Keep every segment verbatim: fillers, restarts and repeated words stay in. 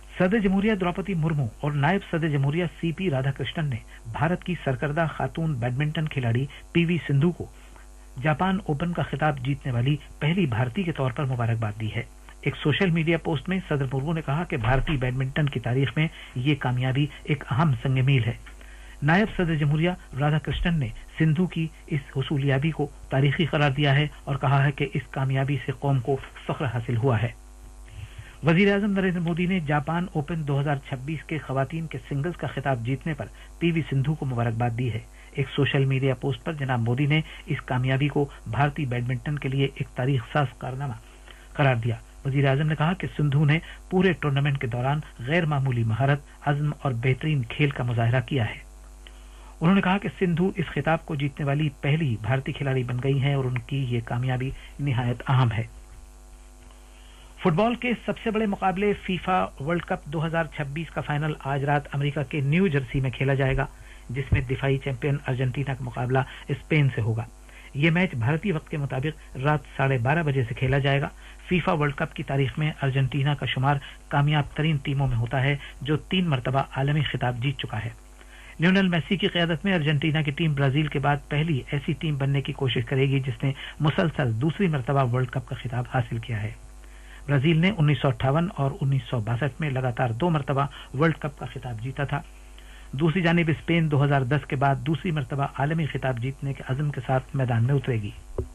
सदर जमहूरिया द्रौपदी मुर्मू और नायब सदर जमहूरिया सीपी राधाकृष्णन ने भारत की सरकर्दा खातून बैडमिंटन खिलाड़ी पीवी सिंधु को जापान ओपन का खिताब जीतने वाली पहली भारतीय के तौर पर मुबारकबाद दी है। एक सोशल मीडिया पोस्ट में सदर मुर्मू ने कहा कि भारतीय बैडमिंटन की तारीख में ये कामयाबी एक अहम संग मील है। नायब सदर जमहूरिया राधाकृष्णन ने सिंधु की इस हुसूलियाबी को तारीखी करार दिया है और कहा है कि इस कामयाबी से कौम को फख्र हासिल हुआ है। वजीर आजम नरेंद्र मोदी ने जापान ओपन दो हज़ार छब्बीस के खवातीन के सिंगल्स का खिताब जीतने पर पीवी सिंधु को मुबारकबाद दी है। एक सोशल मीडिया पोस्ट पर जनाब मोदी ने इस कामयाबी को भारतीय बैडमिंटन के लिए एक तारीख साज कारनामा करार दिया। वजीर आजम ने कहा कि सिंधु ने पूरे टूर्नामेंट के दौरान गैर मामूली महारत, अज़्म और बेहतरीन खेल का मुजाहिरा किया है। उन्होंने कहा कि सिंधु इस खिताब को जीतने वाली पहली भारतीय खिलाड़ी बन गई हैं और उनकी ये कामयाबी निहायत अहम है। फुटबॉल के सबसे बड़े मुकाबले फीफा वर्ल्ड कप दो हज़ार छब्बीस का फाइनल आज रात अमेरिका के न्यू जर्सी में खेला जाएगा, जिसमें दिफाई चैंपियन अर्जेंटीना का मुकाबला स्पेन से होगा। ये मैच भारतीय वक्त के मुताबिक रात साढ़े बारह बजे से खेला जाएगा। फीफा वर्ल्ड कप की तारीख में अर्जेंटीना का शुमार कामयाब तरीन टीमों में होता है, जो तीन मरतबा आलमी खिताब जीत चुका है। लियोनेल मेसी की क़यादत में अर्जेंटीना की टीम ब्राजील के बाद पहली ऐसी टीम बनने की कोशिश करेगी जिसने मुसलसल दूसरी मरतबा वर्ल्ड कप का खिताब हासिल किया है। ब्राजील ने उन्नीस सौ अट्ठावन और उन्नीस सौ बासठ में लगातार दो मरतबा वर्ल्ड कप का खिताब जीता था। दूसरी जानिब स्पेन दो हज़ार दस के बाद दूसरी मरतबा आलमी खिताब जीतने के अज़्म के साथ मैदान में उतरेगी।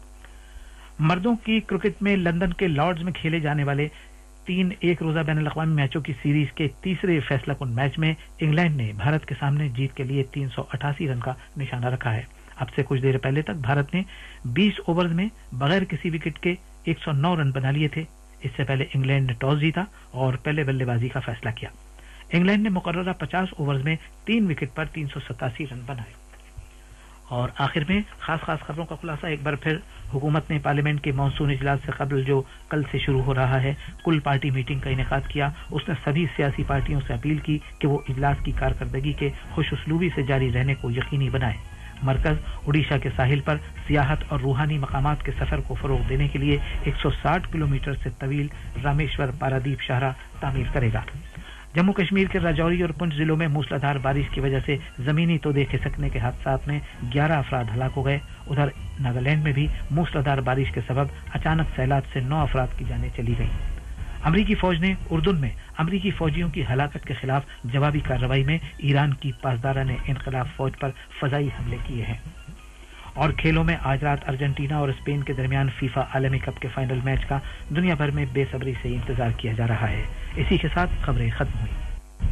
मर्दों की क्रिकेट में लंदन के लॉर्ड्स में खेले जाने वाले तीन एक रोजा बैनुल अक़वामी मैचों की सीरीज के तीसरे फैसलाकुन मैच में इंग्लैंड ने भारत के सामने जीत के लिए तीन सौ अठासी रन का निशाना रखा है। अब से कुछ देर पहले तक भारत ने बीस ओवर्स में बगैर किसी विकेट के एक सौ नौ रन बना लिए थे। इससे पहले इंग्लैंड ने टॉस जीता और पहले बल्लेबाजी का फैसला किया। इंग्लैंड ने मुकर्ररा पचास ओवर्स में तीन विकेट पर तीन सौ सतासी रन बनाए। और आखिर में खास खास खबरों का खुलासा एक बार फिर, हुकूमत ने पार्लियामेंट के मानसून इजलास से कबल जो कल से शुरू हो रहा है कुल पार्टी मीटिंग का इनेकाद किया। उसने सभी सियासी पार्टियों से अपील की कि वो इजलास की कारकर्दगी के खुशउस्लूबी से जारी रहने को यकीनी बनाए। मरकज उड़ीसा के साहिल पर सियाहत और रूहानी मकामात के सफर को फरोग देने के लिए एक सौ साठ किलोमीटर से तवील रामेश्वर पारादीप शाहरा तामीर करेगा। जम्मू कश्मीर के राजौरी और पुंछ जिलों में मूसलाधार बारिश की वजह से जमीनी तोदे खिसकने के हादसात में ग्यारह अफराद हलाक हो गए। उधर नागालैंड में भी मूसलाधार बारिश के सबब अचानक सैलाब से नौ अफराद की जानें चली गईं। अमरीकी फौज ने उर्दुन में अमरीकी फौजियों की हलाकत के खिलाफ जवाबी कार्रवाई में ईरान की पासदाराने इनकलाब फौज पर फजाई हमले किए हैं। और खेलों में आज रात अर्जेंटीना और स्पेन के दरमियान फीफा आलमी कप के फाइनल मैच का दुनिया भर में बेसब्री से इंतजार किया जा रहा है। इसी के साथ खबरें खत्म हुई।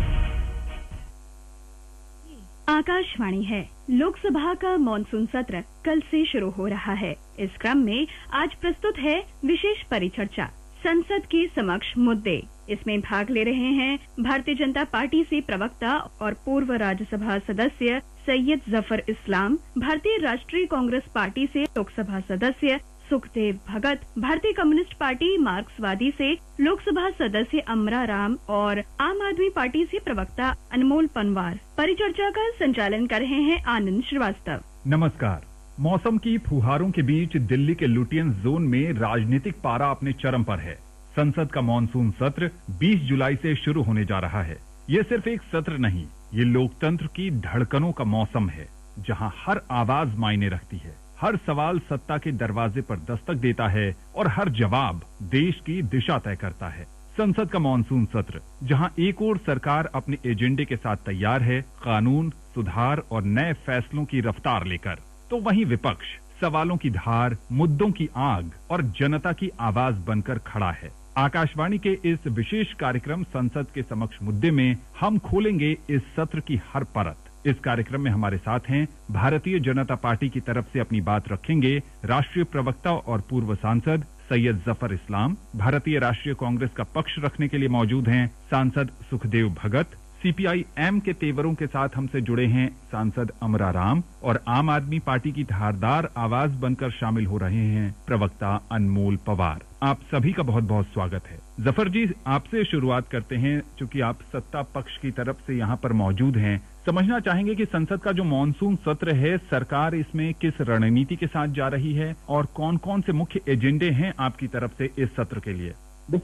आकाशवाणी है। लोकसभा का मॉनसून सत्र कल से शुरू हो रहा है। इस क्रम में आज प्रस्तुत है विशेष परिचर्चा, संसद के समक्ष मुद्दे। इसमें भाग ले रहे हैं भारतीय जनता पार्टी से प्रवक्ता और पूर्व राज्यसभा सदस्य सैयद जफर इस्लाम, भारतीय राष्ट्रीय कांग्रेस पार्टी से लोकसभा सदस्य सुखदेव भगत, भारतीय कम्युनिस्ट पार्टी मार्क्सवादी से लोकसभा सदस्य अमरा राम और आम आदमी पार्टी से प्रवक्ता अनमोल पनवार। परिचर्चा का संचालन कर रहे हैं आनंद श्रीवास्तव। नमस्कार। मौसम की फुहारों के बीच दिल्ली के लुटियन जोन में राजनीतिक पारा अपने चरम पर है। संसद का मॉनसून सत्र बीस जुलाई से शुरू होने जा रहा है। ये सिर्फ एक सत्र नहीं, ये लोकतंत्र की धड़कनों का मौसम है, जहां हर आवाज मायने रखती है, हर सवाल सत्ता के दरवाजे पर दस्तक देता है और हर जवाब देश की दिशा तय करता है। संसद का मॉनसून सत्र, जहां एक ओर सरकार अपने एजेंडे के साथ तैयार है, कानून, सुधार और नए फैसलों की रफ्तार लेकर, तो वहीं विपक्ष सवालों की धार, मुद्दों की आग और जनता की आवाज बनकर खड़ा है। आकाशवाणी के इस विशेष कार्यक्रम संसद के समक्ष मुद्दे में हम खोलेंगे इस सत्र की हर परत। इस कार्यक्रम में हमारे साथ हैं भारतीय जनता पार्टी की तरफ से अपनी बात रखेंगे राष्ट्रीय प्रवक्ता और पूर्व सांसद सैयद जफर इस्लाम। भारतीय राष्ट्रीय कांग्रेस का पक्ष रखने के लिए मौजूद हैं सांसद सुखदेव भगत। सीपीआई एम के तेवरों के साथ हमसे जुड़े हैं सांसद अमरा राम और आम आदमी पार्टी की धारदार आवाज बनकर शामिल हो रहे हैं प्रवक्ता अनमोल पवार। आप सभी का बहुत बहुत स्वागत है। जफर जी, आपसे शुरुआत करते हैं, चूंकि आप सत्ता पक्ष की तरफ से यहाँ पर मौजूद हैं। समझना चाहेंगे कि संसद का जो मॉनसून सत्र है, सरकार इसमें किस रणनीति के साथ जा रही है और कौन कौन से मुख्य एजेंडे हैं आपकी तरफ से इस सत्र के लिए?